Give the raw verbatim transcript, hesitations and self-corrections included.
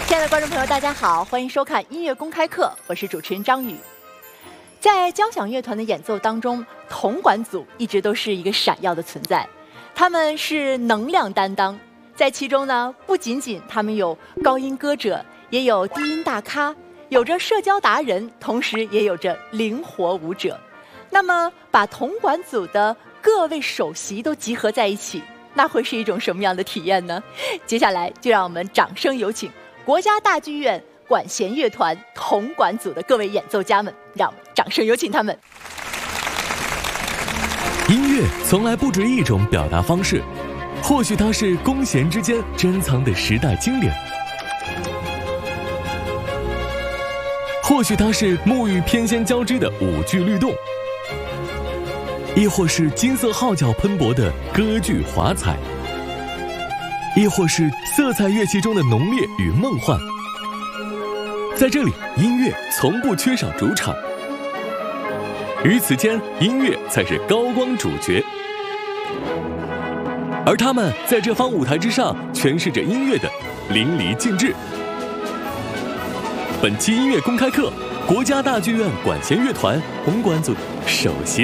亲爱的观众朋友，大家好，欢迎收看音乐公开课，我是主持人张宇。在交响乐团的演奏当中，铜管组一直都是一个闪耀的存在，他们是能量担当，在其中呢，不仅仅他们有高音歌者，也有低音大咖，有着社交达人，同时也有着灵活舞者。那么，把铜管组的各位首席都集合在一起，那会是一种什么样的体验呢？接下来就让我们掌声有请国家大剧院管弦乐团铜管组的各位演奏家们，让我们掌声有请他们。 音乐从来不止一种表达方式，或许它是弓弦之间珍藏的时代经典，或许它是沐浴翩跹交织的舞剧律动，亦或是金色号角喷薄的歌剧华彩，亦或是色彩乐器中的浓烈与梦幻。在这里，音乐从不缺少主场，于此间，音乐才是高光主角，而他们在这方舞台之上诠释着音乐的淋漓尽致。本期音乐公开课，国家大剧院管弦乐团铜管组首席